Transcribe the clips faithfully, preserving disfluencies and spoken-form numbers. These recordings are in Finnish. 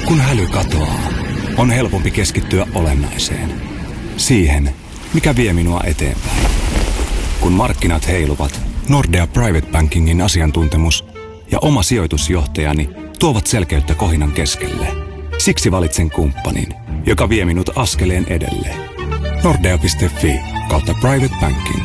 Kun häly katoaa, on helpompi keskittyä olennaiseen. Siihen, mikä vie minua eteenpäin. Kun markkinat heiluvat, Nordea Private Bankingin asiantuntemus ja oma sijoitusjohtajani tuovat selkeyttä kohinan keskelle. Siksi valitsen kumppanin, joka vie minut askeleen edelle. Nordea piste fi kautta Private Banking.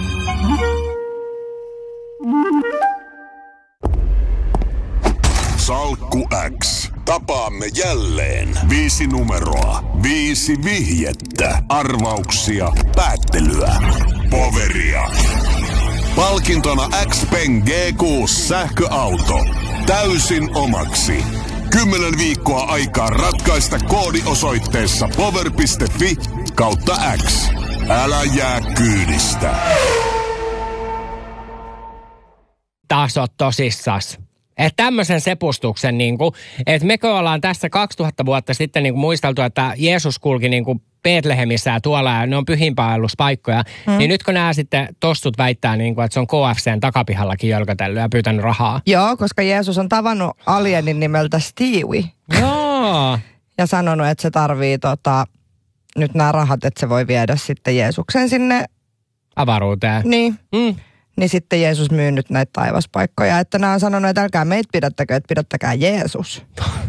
Salkku X. Tapaamme jälleen. Viisi numeroa. Viisi vihjettä. Arvauksia. Päättelyä. Poveria. Palkintona X-Pen G kuusi sähköauto. Täysin omaksi. Kymmenen viikkoa aikaa ratkaista koodiosoitteessa power piste fi kautta X. Älä jää kyydistä. Taas oot tosissas. Että tämmöisen sepustuksen, niin kuin, että mekö ollaan tässä kaksituhatta vuotta sitten niin kuin muisteltu, että Jeesus kulki niin kuin Betlehemissä ja tuolla ja ne on pyhiinvaelluspaikkoja, hmm. niin nyt kun nämä sitten tostut väittää, niin kuin, että se on K F C:n takapihallakin jölkötellyt ja pyytänyt rahaa. Joo, koska Jeesus on tavannut alienin nimeltä Stewie. Joo. Ja sanonut, että se tarvii tota, nyt nämä rahat, että se voi viedä sitten Jeesuksen sinne avaruuteen. Niin. Mm. Niin sitten Jeesus myy nyt näitä taivaspaikkoja. Että nämä on sanonut, että älkää meitä pidättäkö, että pidättäkää Jeesus.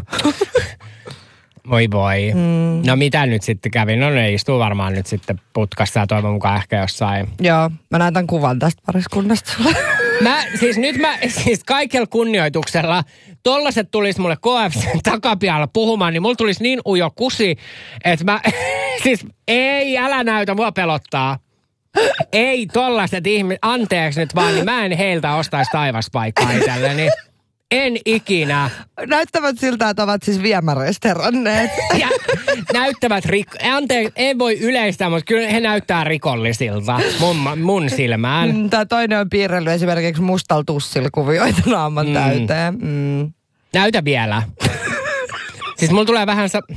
Voi voi. Mm. No mitä nyt sitten kävi? No ne istuu varmaan nyt sitten putkassa ja toivon mukaan ehkä jossain. Joo, mä näytän kuvan tästä pariskunnasta sulle. Mä, siis nyt mä, siis kaikella kunnioituksella, tollaset tulisi mulle K F C:n takapihalla puhumaan, niin mulla tulisi niin ujo kusi, että mä, siis ei, älä näytä, mua pelottaa. Ei tollaset ihmiset, anteeksi nyt vaan, niin mä en heiltä ostaisi taivaspaikkaa itselleni. En ikinä. Näyttävät siltä, että ovat siis viemäreistä heranneet. Ja näyttävät, rik- anteeksi, ei voi yleistää, mutta kyllä he näyttää rikollisilta mun, mun silmään. Tämä toinen on piirrellyt esimerkiksi mustalla tussilla kuvioita naaman mm. täyteen. Mm. Näytä vielä. Siis mulla tulee vähän sa...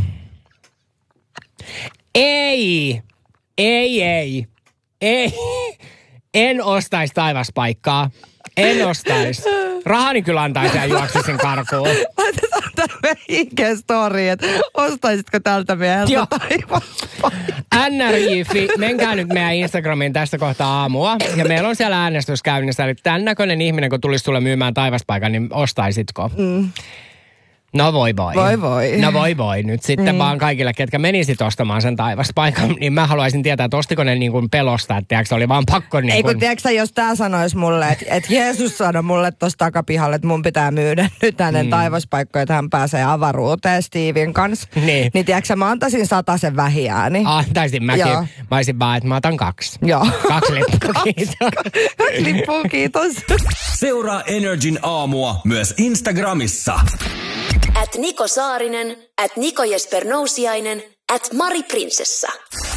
Ei! Ei, ei. Ei. En ostaisi taivaspaikkaa. En ostaisi. Rahani kyllä antaisi ja juoksisin karkuun. Laitetaan tämä I G-story, että ostaisitko tältä mieheltä taivaspaikkaa? N R J F I, menkää nyt meidän Instagramiin tästä kohtaa aamua. Ja meillä on siellä äänestys käynnissä. Eli tämän näköinen ihminen, kun tulisi sulle myymään taivaspaikan, niin ostaisitko? Mm. No voi voi. Voi voi. No voi voi. Nyt sitten mm. vaan kaikille, ketkä menisit ostamaan sen taivaspaikan, niin mä haluaisin tietää, että ostiko ne niin kuin pelosta, että tiedätkö, oli vaan pakko niin kuin... Ei kun tiedätkö, jos tää sanoisi mulle, että, että Jeesus sanoi mulle tuossa takapihalle, että mun pitää myydä nyt hänen mm. taivaspaikkoja, että hän pääsee avaruuteen Steven kanssa. Niin. Niin tiedätkö, mä antaisin sataisen vähiääni. Antaisin mäkin. Joo. Mä olisin vaan, että mä otan kaksi. Joo. Kaksi lippua, kiitos. Kaksi lippua, kiitos. Seuraa Energin aamua myös Instagramissa. At Niko Saarinen, at Niko Jesper Nousiainen, at Mari Prinsessa.